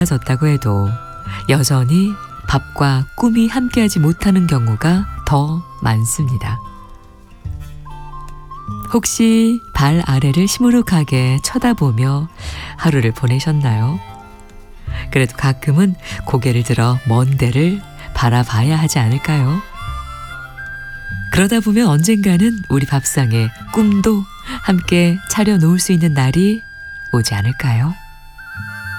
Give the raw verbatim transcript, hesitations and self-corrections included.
졌다고 해도 여전히 밥과 꿈이 함께하지 못하는 경우가 더 많습니다. 혹시 발 아래를 시무룩하게 쳐다보며 하루를 보내셨나요? 그래도 가끔은 고개를 들어 먼 데를 바라봐야 하지 않을까요? 그러다 보면 언젠가는 우리 밥상에 꿈도 함께 차려놓을 수 있는 날이 오지 않을까요?